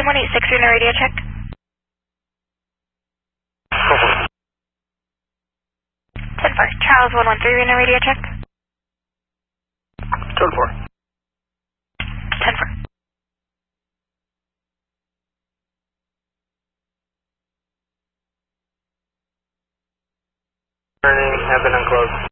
186 in a radio check. 10-4. Charles 113 in a radio check. 10-4. 10-4. Turning, have been unclosed.